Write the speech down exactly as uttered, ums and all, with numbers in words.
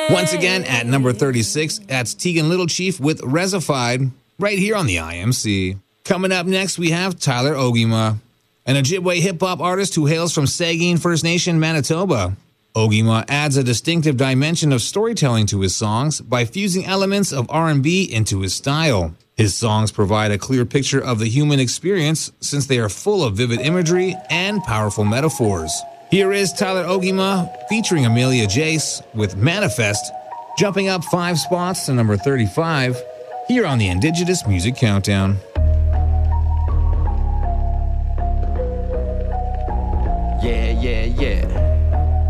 Once again, at number thirty-six, that's Tegan Little Chief with Rezified, right here on the I M C. Coming up next, we have Tyler Ogiema, an Ojibwe hip-hop artist who hails from Saugeen First Nation, Manitoba. Ogiema adds a distinctive dimension of storytelling to his songs by fusing elements of R and B into his style. His songs provide a clear picture of the human experience since they are full of vivid imagery and powerful metaphors. Here is Tyler Ogiema featuring Amelia Jace with Manifest, jumping up five spots to number thirty-five here on the Indigenous Music Countdown.